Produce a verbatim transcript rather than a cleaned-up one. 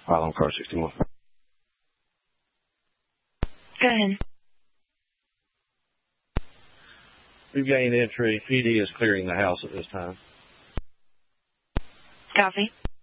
File on car sixty-one. Go ahead. We've gained entry. P D is clearing the house at this time. Copy.